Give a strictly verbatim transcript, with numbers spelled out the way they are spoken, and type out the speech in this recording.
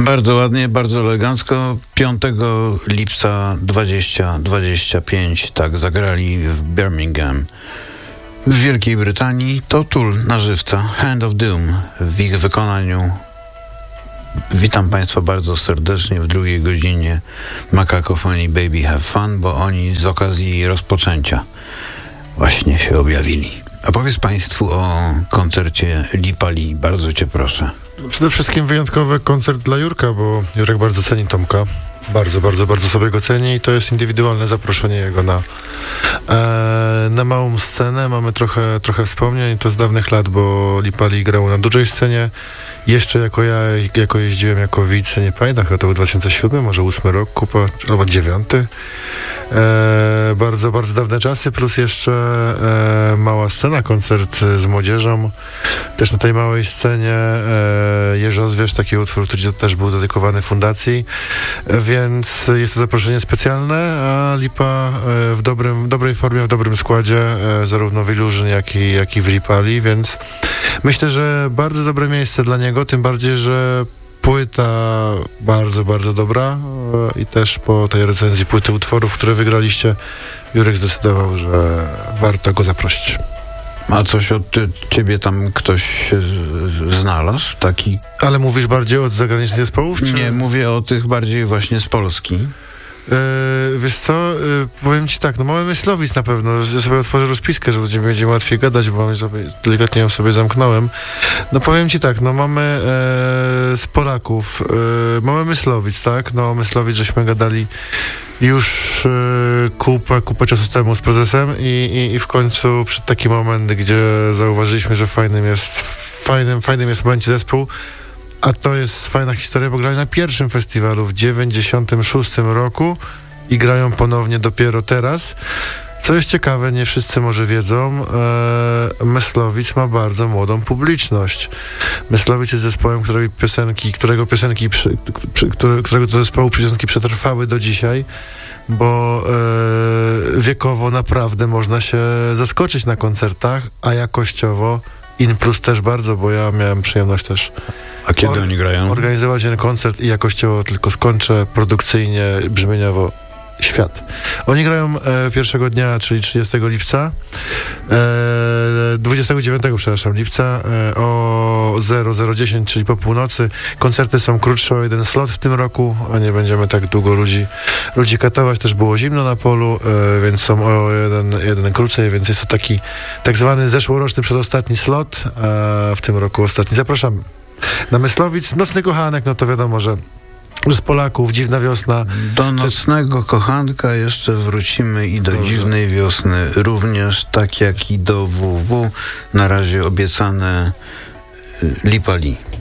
Bardzo ładnie, bardzo elegancko. piątego lipca dwudziestego dwudziestego piątego tak zagrali w Birmingham w Wielkiej Brytanii. To Tool na żywca, Hand of Doom w ich wykonaniu. Witam Państwa bardzo serdecznie w drugiej godzinie Makakofonii Baby Have Fun, bo oni z okazji rozpoczęcia właśnie się objawili. A powiedz Państwu o koncercie Lipali, bardzo Cię proszę. Przede wszystkim wyjątkowy koncert dla Jurka, bo Jurek bardzo ceni Tomka. Bardzo, bardzo, bardzo sobie go ceni i to jest indywidualne zaproszenie jego na, e, na małą scenę. Mamy trochę, trochę wspomnień, to z dawnych lat, bo Lipali grało na dużej scenie. Jeszcze jako ja, jako jeździłem jako wice, nie pamiętam, chyba to był dwa tysiące siódmy, może ósmy rok, kupa, albo dziewiąty. E, bardzo, bardzo dawne czasy, plus jeszcze e, mała scena, koncert z młodzieżą. Też na tej małej scenie e, Jerzy Ozwierz, taki utwór, który też był dedykowany fundacji, e, więc jest to zaproszenie specjalne, a Lipa e, w, dobrym, w dobrej formie, w dobrym składzie, e, zarówno w Illusion, jak i, jak i w Lipali, więc myślę, że bardzo dobre miejsce dla niego, tym bardziej, że płyta bardzo, bardzo dobra i też po tej recenzji płyty utworów, które wygraliście, Jurek zdecydował, że warto go zaprosić. A coś od ciebie tam ktoś się z- znalazł? Taki... Ale mówisz bardziej od zagranicznych zespołów? Czy... Nie, mówię o tych bardziej właśnie z Polski. Yy, wiesz co, yy, powiem ci tak, no mamy Myslowic na pewno, ja sobie otworzę rozpiskę, że będziemy, będziemy łatwiej gadać, bo sobie, delikatnie ją sobie zamknąłem. No powiem ci tak, no mamy e, z Polaków, e, mamy Myslowic, tak, no Myslowic żeśmy gadali już e, kupę, kupę czasu temu z prezesem i, i, i w końcu przyszedł taki moment, gdzie zauważyliśmy, że fajnym jest, fajnym, fajnym jest w momencie zespół. A to jest fajna historia, bo grali na pierwszym festiwalu w dziewięćdziesiątym szóstym roku i grają ponownie dopiero teraz. Co jest ciekawe, nie wszyscy może wiedzą, e, Myslowic ma bardzo młodą publiczność. Myslowic jest zespołem, którego piosenki, którego piosenki, przy, przy, które, którego to zespołu piosenki przetrwały do dzisiaj, bo e, wiekowo naprawdę można się zaskoczyć na koncertach, a jakościowo In Plus też bardzo, bo ja miałem przyjemność też A kiedy or- oni grają? organizować ten koncert i jakościowo tylko skończę, produkcyjnie, brzmieniowo świat. Oni grają e, pierwszego dnia, czyli trzydziestego lipca, e, dwudziestego dziewiątego, przepraszam, lipca e, o zero zero dziesięć, czyli po północy. Koncerty są krótsze o jeden slot w tym roku, a nie będziemy tak długo ludzi, ludzi katować. Też było zimno na polu, e, więc są o jeden, jeden krócej, więc jest to taki tak zwany zeszłoroczny przedostatni slot, a w tym roku ostatni. Zapraszamy. Na Myslowic, Nocny Kochanek, no to wiadomo, że z Polaków, Dziwna Wiosna. Do Nocnego Kochanka jeszcze wrócimy i do Dobrze. Dziwnej Wiosny również, tak jak i do W W. Na razie obiecane y, Lipali.